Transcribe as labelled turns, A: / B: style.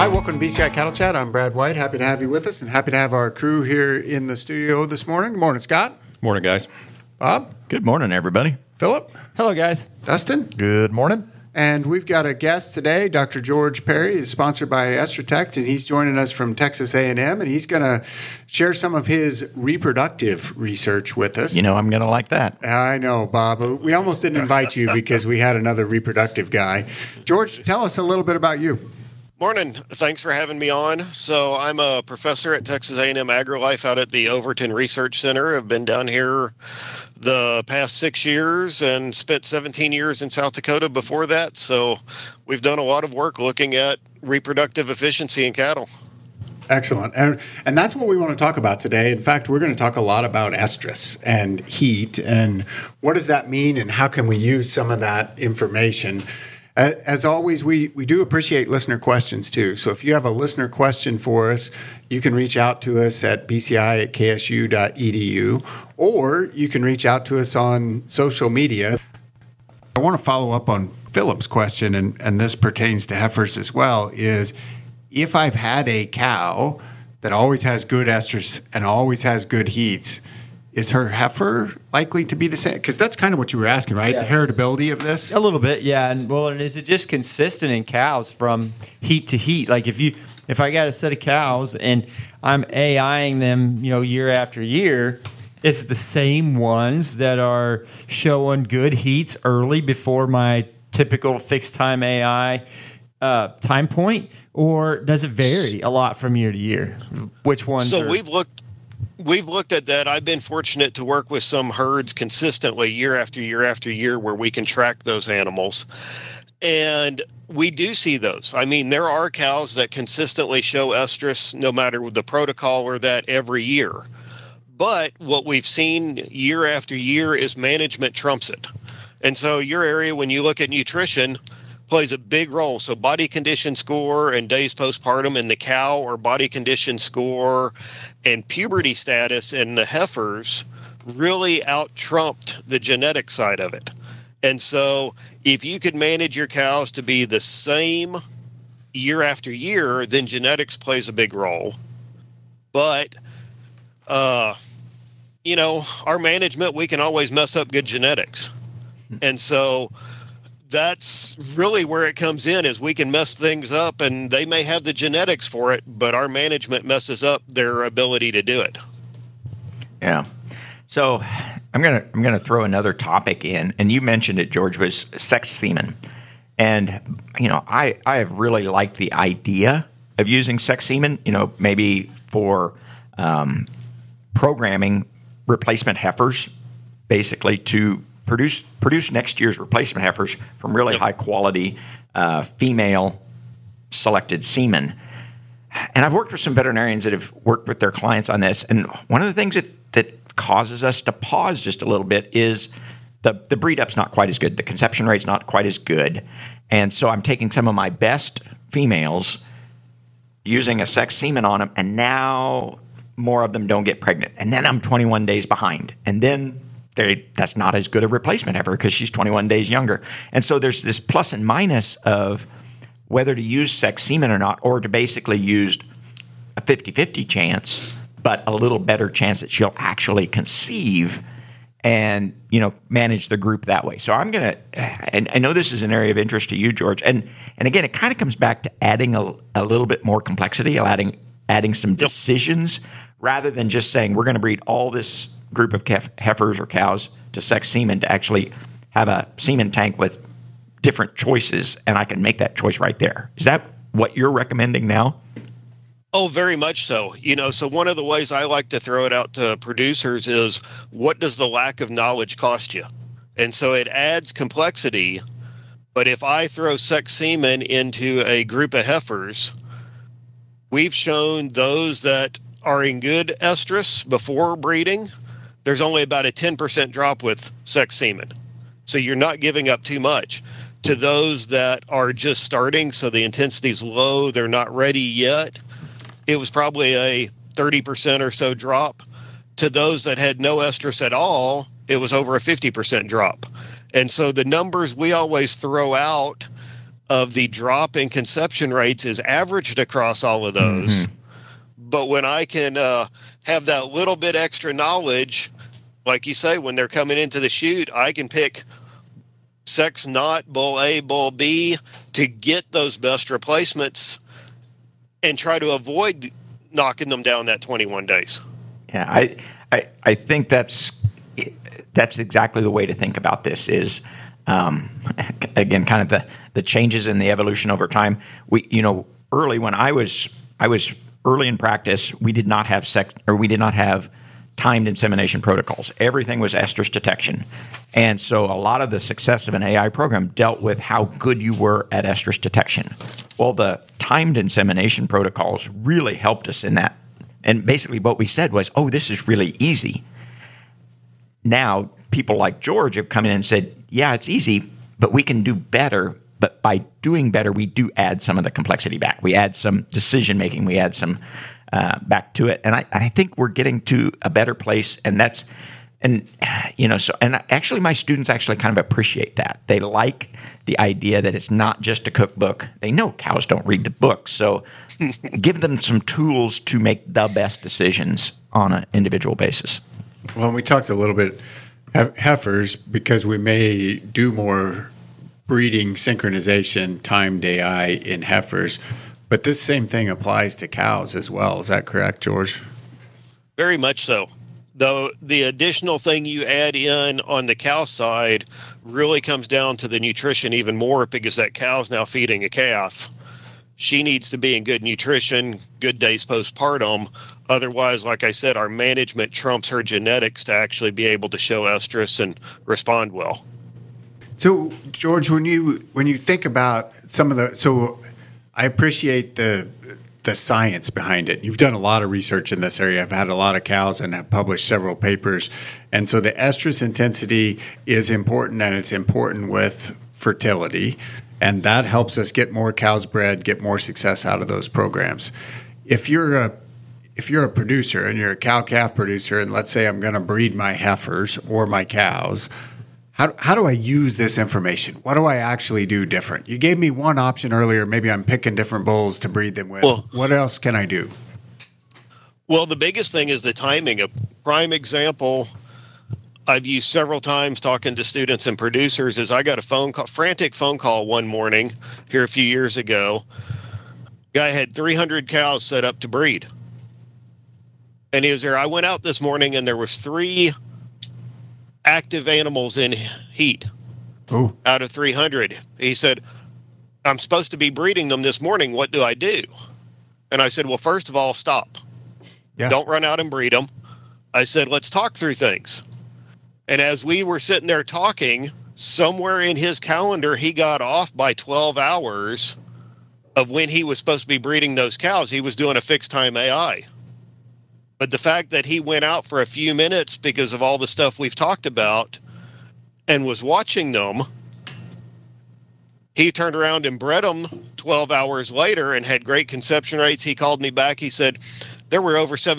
A: Hi, welcome to BCI Cattle Chat. I'm Brad White. Happy to have you with us and happy to have our crew here in the studio this morning. Good morning, Scott.
B: Morning, guys.
A: Bob.
C: Good morning, everybody.
A: Philip.
D: Hello, guys.
A: Dustin.
E: Good morning.
A: And we've got a guest today, Dr. George Perry, is sponsored by Estrotect, and he's joining us from Texas A&M, and he's going to share some of his reproductive research with us.
C: You know, I'm going to like that.
A: I know, Bob. We almost didn't invite you because we had another reproductive guy. George, tell us a little bit about you.
F: Morning. Thanks for having me on. So I'm a professor at Texas A&M AgriLife out at the Overton Research Center. I've been down here the past 6 years and spent 17 years in South Dakota before that. So we've done a lot of work looking at reproductive efficiency in cattle.
A: Excellent. And that's what we want to talk about today. In fact, we're going to talk a lot about estrus and heat and what does that mean and how can we use some of that information. As always, we do appreciate listener questions, too. So if you have a listener question for us, you can reach out to us at bci@ksu.edu, or you can reach out to us on social media. I want to follow up on Philip's question, and this pertains to heifers as well, is if I've had a cow that always has good estrus and always has good heats, is her heifer likely to be the same? Because that's kind of what you were asking, right?
D: Yeah.
A: The heritability of this?
D: A little bit, yeah. And is it just consistent in cows from heat to heat? Like if I got a set of cows and I'm AIing them, year after year, is it the same ones that are showing good heats early before my typical fixed time AI time point, or does it vary a lot from year to year? Which ones?
F: So We've looked at that. I've been fortunate to work with some herds consistently year after year after year where we can track those animals. And we do see those. I mean, there are cows that consistently show estrus no matter the protocol or that every year. But what we've seen year after year is management trumps it. And so your area, when you look at nutrition, plays a big role. So body condition score and days postpartum in the cow, or body condition score and puberty status in the heifers really out-trumped the genetic side of it. And so if you could manage your cows to be the same year after year, then genetics plays a big role. But, our management, we can always mess up good genetics. And so that's really where it comes in, is we can mess things up and they may have the genetics for it, but our management messes up their ability to do it.
C: Yeah. So I'm gonna throw another topic in, and you mentioned it, George, was sex semen. And, I have really liked the idea of using sex semen, maybe for programming replacement heifers, basically to produce next year's replacement heifers from really high quality female selected semen. And I've worked with some veterinarians that have worked with their clients on this. And one of the things that causes us to pause just a little bit is the breed up's not quite as good. The conception rate's not quite as good. And so I'm taking some of my best females, using a sex semen on them, and now more of them don't get pregnant. And then I'm 21 days behind. And then that's not as good a replacement heifer because she's 21 days younger. And so there's this plus and minus of whether to use sex semen or not, or to basically use a 50-50 chance, but a little better chance that she'll actually conceive and, manage the group that way. So I'm going to, and I know this is an area of interest to you, George. And again, it kind of comes back to adding a little bit more complexity, adding some decisions rather than just saying we're going to breed all this group of heifers or cows to sex semen to actually have a semen tank with different choices, and I can make that choice right there. Is that what you're recommending now?
F: Oh, very much so. So one of the ways I like to throw it out to producers is, what does the lack of knowledge cost you? And so it adds complexity. But if I throw sex semen into a group of heifers, we've shown those that are in good estrus before breeding, there's only about a 10% drop with sex semen. So you're not giving up too much. To those that are just starting, so the intensity's low, they're not ready yet, it was probably a 30% or so drop. To those that had no estrus at all, it was over a 50% drop. And so the numbers we always throw out of the drop in conception rates is averaged across all of those. But when I can have that little bit extra knowledge, like you say, when they're coming into the chute, I can pick sex not, bull A, bull B to get those best replacements and try to avoid knocking them down that 21 days.
C: Yeah, I think that's exactly the way to think about this is, again, kind of the changes in the evolution over time. Early when I was early in practice, we did not have timed insemination protocols. Everything was estrus detection. And so a lot of the success of an AI program dealt with how good you were at estrus detection. Well, the timed insemination protocols really helped us in that. And basically what we said was, oh, this is really easy. Now, people like George have come in and said, yeah, it's easy, but we can do better. But by doing better, we do add some of the complexity back. We add some decision making. We add some back to it. And I think we're getting to a better place. Actually, my students actually kind of appreciate that. They like the idea that it's not just a cookbook. They know cows don't read the book. So give them some tools to make the best decisions on an individual basis.
A: Well, we talked a little bit heifers because we may do more breeding synchronization, timed AI in heifers, but this same thing applies to cows as well. Is that correct, George?
F: Very much so. Though the additional thing you add in on the cow side really comes down to the nutrition even more, because that cow's now feeding a calf. She needs to be in good nutrition, good days postpartum. Otherwise, like I said, our management trumps her genetics to actually be able to show estrus and respond well.
A: So, George, when you think about so I appreciate the science behind it. You've done a lot of research in this area. I've had a lot of cows and have published several papers. And so the estrus intensity is important, and it's important with fertility. And that helps us get more cows bred, get more success out of those programs. If you're a producer and you're a cow-calf producer, and let's say I'm going to breed my heifers or my cows, how do I use this information? What do I actually do different? You gave me one option earlier. Maybe I'm picking different bulls to breed them with. Well, what else can I do?
F: Well, the biggest thing is the timing. A prime example I've used several times talking to students and producers is I got a frantic phone call one morning here a few years ago. Guy had 300 cows set up to breed. And he was there. I went out this morning and there was 3 active animals in heat.
A: Ooh.
F: Out of 300. He said, I'm supposed to be breeding them this morning. What do I do? And I said, well, first of all, stop.
A: Yeah.
F: Don't run out and breed them. I said, let's talk through things. And as we were sitting there talking, somewhere in his calendar, he got off by 12 hours of when he was supposed to be breeding those cows. He was doing a fixed time AI. But the fact that he went out for a few minutes because of all the stuff we've talked about and was watching them, he turned around and bred them 12 hours later and had great conception rates. He called me back. He said, there were over 7